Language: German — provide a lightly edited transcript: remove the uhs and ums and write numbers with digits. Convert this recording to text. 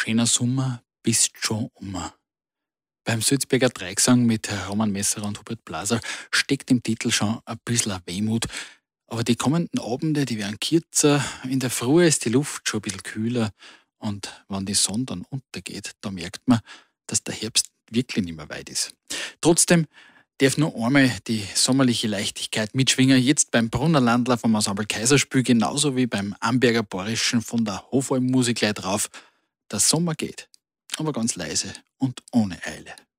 schöner Sommer bist schon um. Beim Salzburger Dreigesang mit Roman Messerer und Hubert Blaser steckt im Titel schon ein bisschen eine Wehmut. Aber die kommenden Abende, die werden kürzer. In der Früh ist die Luft schon ein bisschen kühler. Und wenn die Sonne dann untergeht, da merkt man, dass der Herbst wirklich nicht mehr weit ist. Trotzdem darf nur einmal die sommerliche Leichtigkeit mitschwingen. Jetzt beim Brunnerlandler vom Ensemble Kaiserspiel, genauso wie beim Amberger Borischen von der Hofalm Musik gleich drauf. Der Sommer geht, aber ganz leise und ohne Eile.